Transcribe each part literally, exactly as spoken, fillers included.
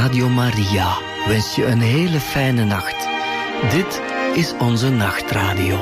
Radio Maria wens je een hele fijne nacht. Dit is onze nachtradio.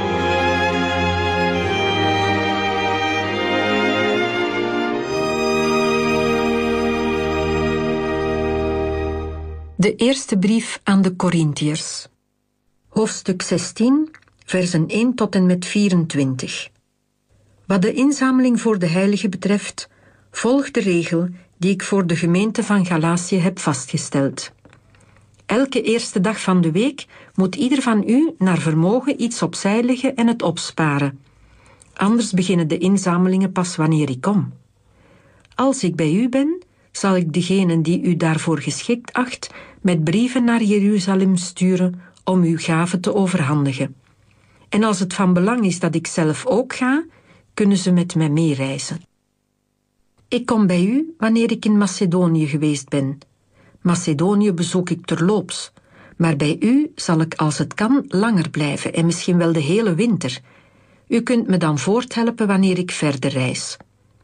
De eerste brief aan de Korintiërs. Hoofdstuk zestien, versen één tot en met vierentwintig. Wat de inzameling voor de heiligen betreft, volg de regel die ik voor de gemeente van Galatië heb vastgesteld. Elke eerste dag van de week moet ieder van u naar vermogen iets opzij leggen en het opsparen. Anders beginnen de inzamelingen pas wanneer ik kom. Als ik bij u ben, zal ik degenen die u daarvoor geschikt acht met brieven naar Jeruzalem sturen om uw gaven te overhandigen. En als het van belang is dat ik zelf ook ga, kunnen ze met mij meereizen. Ik kom bij u wanneer ik in Macedonië geweest ben. Macedonië bezoek ik terloops, maar bij u zal ik als het kan langer blijven en misschien wel de hele winter. U kunt me dan voorthelpen wanneer ik verder reis.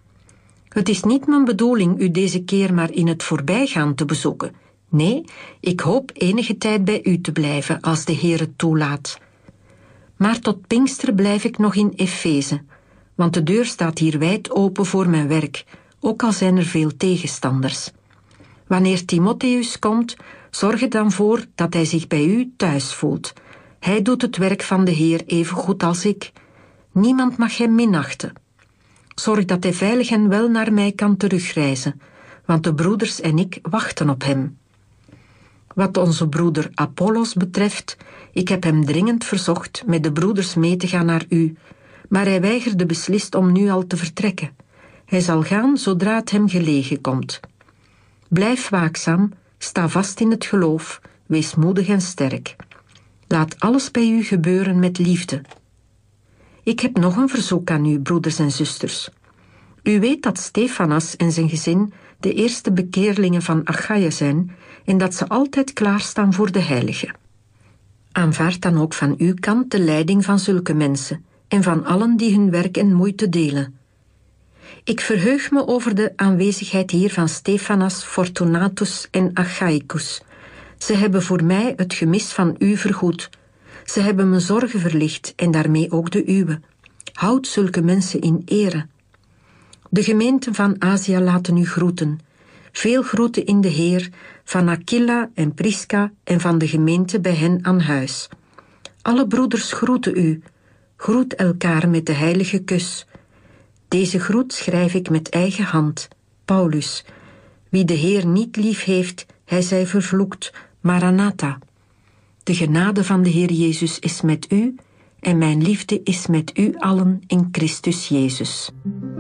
Het is niet mijn bedoeling u deze keer maar in het voorbijgaan te bezoeken. Nee, ik hoop enige tijd bij u te blijven als de Heer het toelaat. Maar tot Pinkster blijf ik nog in Efeze, want de deur staat hier wijd open voor mijn werk, ook al zijn er veel tegenstanders. Wanneer Timotheus komt, zorg er dan voor dat hij zich bij u thuis voelt. Hij doet het werk van de Heer even goed als ik. Niemand mag hem minachten. Zorg dat hij veilig en wel naar mij kan terugreizen, want de broeders en ik wachten op hem. Wat onze broeder Apollos betreft, ik heb hem dringend verzocht met de broeders mee te gaan naar u, maar hij weigerde beslist om nu al te vertrekken. Hij zal gaan zodra het hem gelegen komt. Blijf waakzaam, sta vast in het geloof, wees moedig en sterk. Laat alles bij u gebeuren met liefde. Ik heb nog een verzoek aan u, broeders en zusters. U weet dat Stefanas en zijn gezin de eerste bekeerlingen van Achaïe zijn en dat ze altijd klaarstaan voor de heiligen. Aanvaard dan ook van uw kant de leiding van zulke mensen en van allen die hun werk en moeite delen. Ik verheug me over de aanwezigheid hier van Stefanas, Fortunatus en Achaicus. Ze hebben voor mij het gemis van u vergoed. Ze hebben mijn zorgen verlicht en daarmee ook de uwe. Houd zulke mensen in ere. De gemeenten van Azië laten u groeten. Veel groeten in de Heer van Aquila en Prisca en van de gemeente bij hen aan huis. Alle broeders groeten u. Groet elkaar met de heilige kus. Deze groet schrijf ik met eigen hand. Paulus. Wie de Heer niet lief heeft, hij zij vervloekt. Maranatha. De genade van de Heer Jezus is met u en mijn liefde is met u allen in Christus Jezus.